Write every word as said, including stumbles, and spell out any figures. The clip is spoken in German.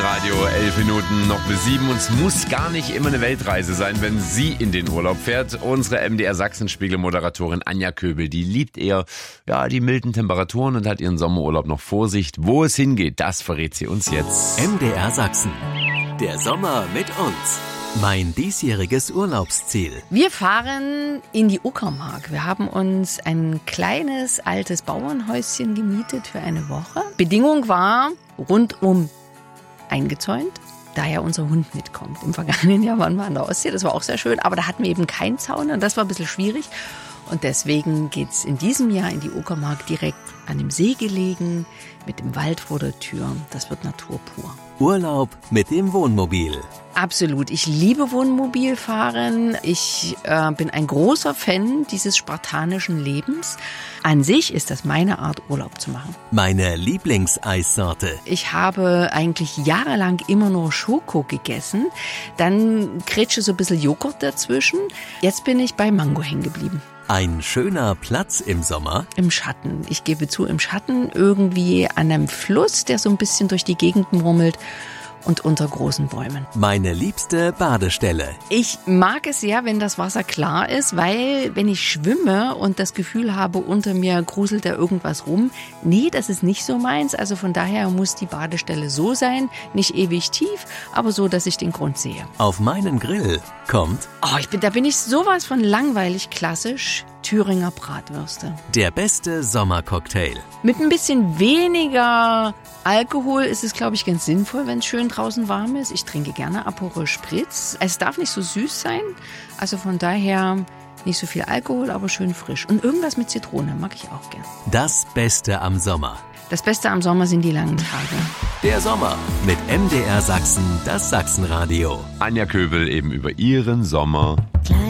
Sachsenradio, elf Minuten noch bis sieben. Und es muss gar nicht immer eine Weltreise sein, wenn sie in den Urlaub fährt. Unsere M D R Sachsenspiegel-Moderatorin Anja Köbel, die liebt eher ja, die milden Temperaturen und hat ihren Sommerurlaub noch vor sich. Wo es hingeht, das verrät sie uns jetzt. M D R Sachsen. Der Sommer mit uns. Mein diesjähriges Urlaubsziel. Wir fahren in die Uckermark. Wir haben uns ein kleines, altes Bauernhäuschen gemietet für eine Woche. Bedingung war, rundum eingezäunt, da ja unser Hund mitkommt. Im vergangenen Jahr waren wir an der Ostsee, das war auch sehr schön, aber da hatten wir eben keinen Zaun und das war ein bisschen schwierig. Und deswegen geht's in diesem Jahr in die Uckermark direkt an dem See gelegen, mit dem Wald vor der Tür. Das wird Natur pur. Urlaub mit dem Wohnmobil. Absolut. Ich liebe Wohnmobilfahren. Ich äh, bin ein großer Fan dieses spartanischen Lebens. An sich ist das meine Art, Urlaub zu machen. Meine Lieblingseissorte. Ich habe eigentlich jahrelang immer nur Schoko gegessen. Dann kretsche so ein bisschen Joghurt dazwischen. Jetzt bin ich bei Mango hängen geblieben. Ein schöner Platz im Sommer? Im Schatten. Ich gebe zu, im Schatten, irgendwie an einem Fluss, der so ein bisschen durch die Gegend murmelt und unter großen Bäumen. Meine liebste Badestelle. Ich mag es sehr, wenn das Wasser klar ist, weil wenn ich schwimme und das Gefühl habe, unter mir gruselt da irgendwas rum, nee, das ist nicht so meins. Also von daher muss die Badestelle so sein, nicht ewig tief, aber so, dass ich den Grund sehe. Auf meinen Grill kommt Oh, ich bin, da bin ich sowas von langweilig klassisch. Thüringer Bratwürste. der beste Sommercocktail. Mit ein bisschen weniger Alkohol ist es, glaube ich, ganz sinnvoll, wenn es schön draußen warm ist. Ich trinke gerne Aperol Spritz. Es darf nicht so süß sein, also von daher nicht so viel Alkohol, aber schön frisch. Und irgendwas mit Zitrone mag ich auch gern. Das Beste am Sommer. Das Beste am Sommer sind die langen Tage. Der Sommer mit M D R Sachsen, das Sachsenradio. Anja Köbel eben über ihren Sommer.